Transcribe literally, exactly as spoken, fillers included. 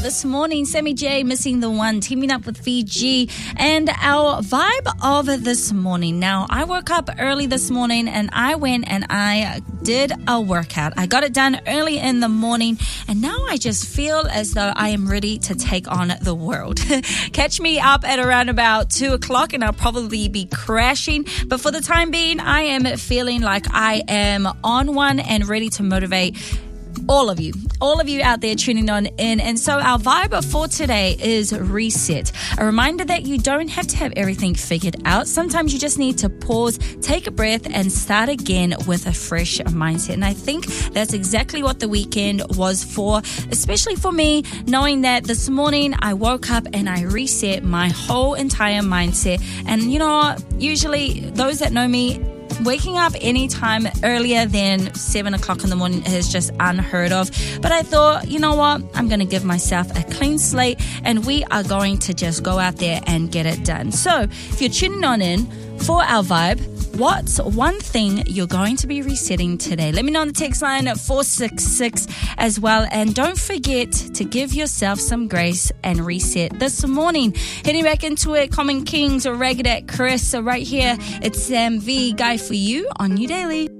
this morning. Sammy J, Missing the One, teaming up with Fiji. And our vibe of this morning. Now, I woke up early this morning and I went and I did a workout. I got it done early in the morning and now I just feel as though I am ready to take on the world. Catch me up at around about two o'clock and I'll probably be crashing. But for the time being, I am feeling like I am on one and ready to motivate all of you, all of you out there tuning on in. And so our vibe for today is reset. A reminder that you don't have to have everything figured out. Sometimes you just need to pause, take a breath, and start again with a fresh mindset. And I think that's exactly what the weekend was for, especially for me, knowing that this morning I woke up and I reset my whole entire mindset. And you know, usually those that know me, waking up any time earlier than seven o'clock in the morning is just unheard of. But I thought, you know what? I'm going to give myself a clean slate and we are going to just go out there and get it done. So if you're tuning on in for our vibe, what's one thing you're going to be resetting today? Let me know on the text line at four six six as well. And don't forget to give yourself some grace and reset this morning. Heading back into it, Common Kings or Ragged at Chris. So right here, it's Sam V, Guy for You on New Daily.